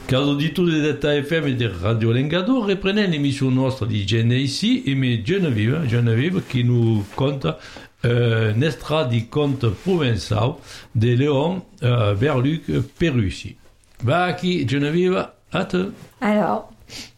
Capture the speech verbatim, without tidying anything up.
Caro udditori di Detta F M di Radio Lengado, riprende l'emissione nostra di G N I C e me Genevieve, Genevieve che nous conta euh, Nestra di conte provençal de Léon euh, Berluc Perussi. Va qui, Genevieve, à te. Alors,